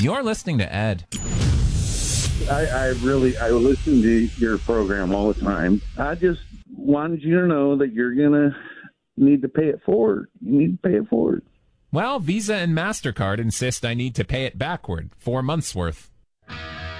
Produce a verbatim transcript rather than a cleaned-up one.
You're listening to Ed. I, I really, I listen to your program all the time. I just wanted you to know that you're going to need to pay it forward. You need to pay it forward. Well, Visa and MasterCard insist I need to pay it backward, four months worth.